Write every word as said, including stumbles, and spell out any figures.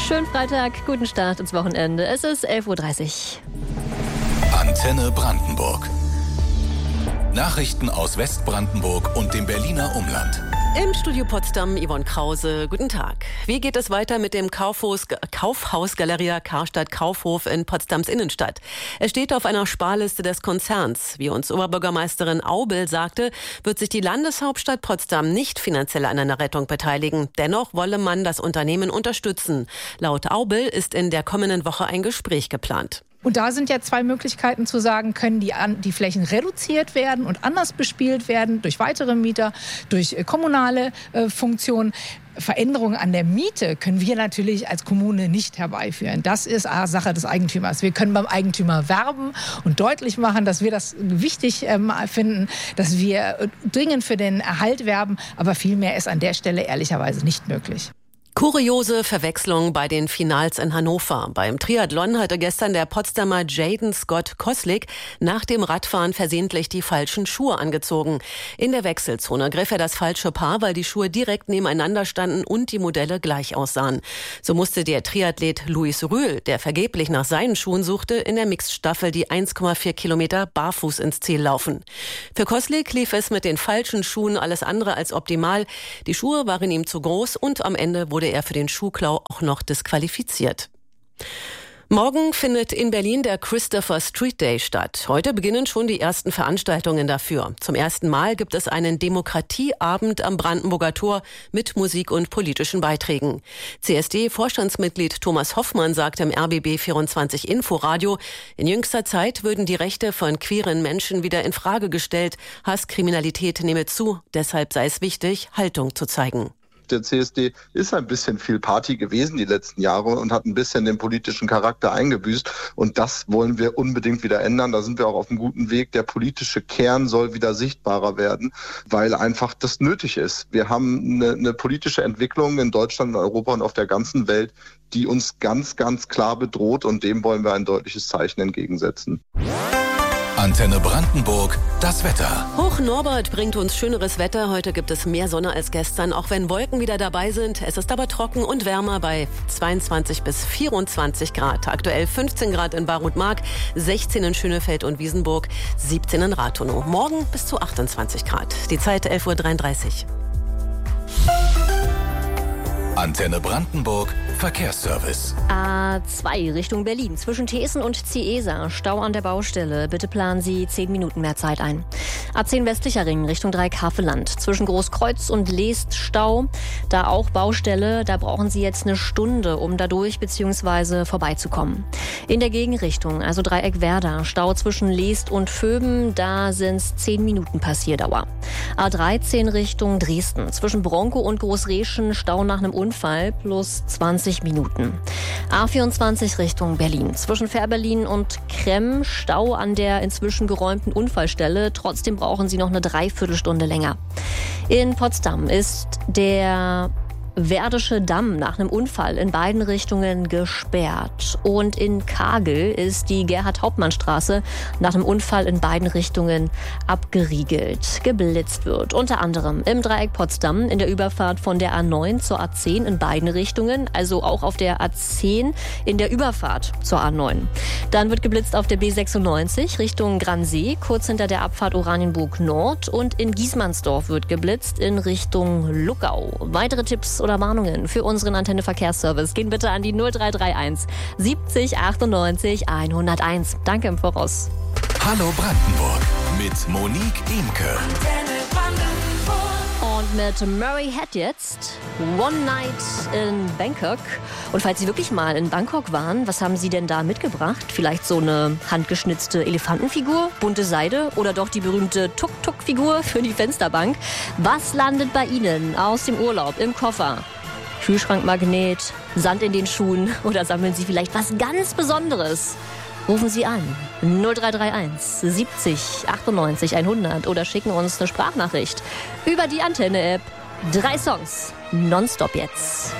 Schönen Freitag, guten Start ins Wochenende. Es ist elf Uhr dreißig. Antenne Brandenburg. Nachrichten aus Westbrandenburg und dem Berliner Umland. Im Studio Potsdam Yvonne Krause, guten Tag. Wie geht es weiter mit dem Kaufhaus, Kaufhaus Galeria Karstadt Kaufhof in Potsdams Innenstadt? Es steht auf einer Sparliste des Konzerns. Wie uns Oberbürgermeisterin Aubel sagte, wird sich die Landeshauptstadt Potsdam nicht finanziell an einer Rettung beteiligen. Dennoch wolle man das Unternehmen unterstützen. Laut Aubel ist in der kommenden Woche ein Gespräch geplant. Und da sind ja zwei Möglichkeiten zu sagen, können die, an, die Flächen reduziert werden und anders bespielt werden durch weitere Mieter, durch äh, kommunale äh, Funktionen. Veränderungen an der Miete können wir natürlich als Kommune nicht herbeiführen. Das ist eine Sache des Eigentümers. Wir können beim Eigentümer werben und deutlich machen, dass wir das wichtig ähm, finden, dass wir dringend für den Erhalt werben. Aber viel mehr ist an der Stelle ehrlicherweise nicht möglich. Kuriose Verwechslung bei den Finals in Hannover. Beim Triathlon hatte gestern der Potsdamer Jaden Scott Koslik nach dem Radfahren versehentlich die falschen Schuhe angezogen. In der Wechselzone griff er das falsche Paar, weil die Schuhe direkt nebeneinander standen und die Modelle gleich aussahen. So musste der Triathlet Luis Rühl, der vergeblich nach seinen Schuhen suchte, in der Mixed-Staffel die eins Komma vier Kilometer barfuß ins Ziel laufen. Für Koslik lief es mit den falschen Schuhen alles andere als optimal. Die Schuhe waren ihm zu groß und am Ende wurde er für den Schuhklau auch noch disqualifiziert. Morgen findet in Berlin der Christopher Street Day statt. Heute beginnen schon die ersten Veranstaltungen dafür. Zum ersten Mal gibt es einen Demokratieabend am Brandenburger Tor mit Musik und politischen Beiträgen. C S D-Vorstandsmitglied Thomas Hoffmann sagte im R B B vierundzwanzig Inforadio, in jüngster Zeit würden die Rechte von queeren Menschen wieder in Frage gestellt. Hasskriminalität nehme zu. Deshalb sei es wichtig, Haltung zu zeigen. Der C S D ist ein bisschen viel Party gewesen die letzten Jahre und hat ein bisschen den politischen Charakter eingebüßt. Und das wollen wir unbedingt wieder ändern. Da sind wir auch auf einem guten Weg. Der politische Kern soll wieder sichtbarer werden, weil einfach das nötig ist. Wir haben eine, eine politische Entwicklung in Deutschland, in Europa und auf der ganzen Welt, die uns ganz, ganz klar bedroht. Und dem wollen wir ein deutliches Zeichen entgegensetzen. Antenne Brandenburg, das Wetter. Hoch Norbert bringt uns schöneres Wetter. Heute gibt es mehr Sonne als gestern, auch wenn Wolken wieder dabei sind. Es ist aber trocken und wärmer bei zweiundzwanzig bis vierundzwanzig Grad. Aktuell fünfzehn Grad in Barut-Mark, sechzehn in Schönefeld und Wiesenburg, siebzehn in Rathenow. Morgen bis zu achtundzwanzig Grad. Die Zeit elf Uhr dreiunddreißig. Antenne Brandenburg, Verkehrsservice. A zwei Richtung Berlin zwischen Thesen und Ciesa. Stau an der Baustelle. Bitte planen Sie zehn Minuten mehr Zeit ein. A zehn westlicher Ring Richtung Dreieckhaveland. Zwischen Großkreuz und Leest Stau. Da auch Baustelle. Da brauchen Sie jetzt eine Stunde, um da durch bzw. vorbeizukommen. In der Gegenrichtung, also Dreieck Werder. Stau zwischen Leest und Vöben. Da sind es zehn Minuten Passierdauer. A dreizehn Richtung Dresden. Zwischen Bronco und Großreschen. Stau nach einem Unfall plus zwanzig Minuten. A vierundzwanzig Richtung Berlin. Zwischen Fährberlin und Kremm Stau an der inzwischen geräumten Unfallstelle. Trotzdem brauchen Sie noch eine Dreiviertelstunde länger. In Potsdam ist der Werdische Damm nach einem Unfall in beiden Richtungen gesperrt. Und in Kagel ist die Gerhard-Hauptmann-Straße nach einem Unfall in beiden Richtungen abgeriegelt. Geblitzt wird unter anderem im Dreieck Potsdam in der Überfahrt von der A neun zur A zehn in beiden Richtungen, also auch auf der A zehn in der Überfahrt zur A neun. Dann wird geblitzt auf der B sechsundneunzig Richtung Gransee, kurz hinter der Abfahrt Oranienburg Nord, und in Giesmannsdorf wird geblitzt in Richtung Luckau. Weitere Tipps oder Warnungen für unseren Antenne Verkehrsservice gehen bitte an die null drei drei eins siebzig achtundneunzig hunderteins. Danke im Voraus. Hallo Brandenburg mit Monique Imke. Und mit Murray Head jetzt One Night in Bangkok. Und falls Sie wirklich mal in Bangkok waren, was haben Sie denn da mitgebracht? Vielleicht so eine handgeschnitzte Elefantenfigur, bunte Seide oder doch die berühmte Tuk-Tuk-Figur für die Fensterbank? Was landet bei Ihnen aus dem Urlaub im Koffer? Kühlschrankmagnet, Sand in den Schuhen oder sammeln Sie vielleicht was ganz Besonderes? Rufen Sie an null drei drei eins siebzig achtundneunzig hundert oder schicken uns eine Sprachnachricht über die Antenne-App. Drei Songs, nonstop jetzt.